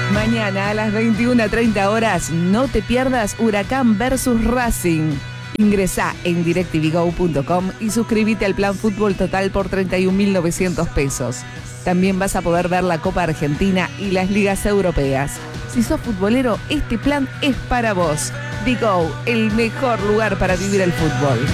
Mañana a las 21:30 horas, no te pierdas Huracán versus Racing. Ingresá en directvgo.com y suscríbete al plan Fútbol Total por 31.900 pesos. También vas a poder ver la Copa Argentina y las ligas europeas. Si sos futbolero, este plan es para vos. Digo, el mejor lugar para vivir el fútbol.